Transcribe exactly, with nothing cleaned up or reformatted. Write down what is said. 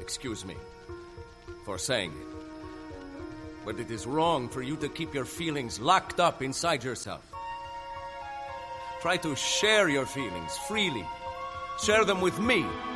Excuse me for saying it, but it is wrong for you to keep your feelings locked up inside yourself. Try to share your feelings freely. Share them with me.